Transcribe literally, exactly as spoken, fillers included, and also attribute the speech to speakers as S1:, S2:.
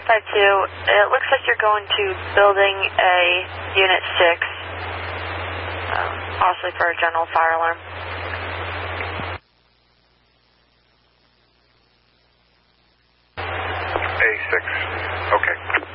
S1: five two, it looks like you're going to building A, Unit six, um, possibly for a general fire alarm.
S2: A six, okay.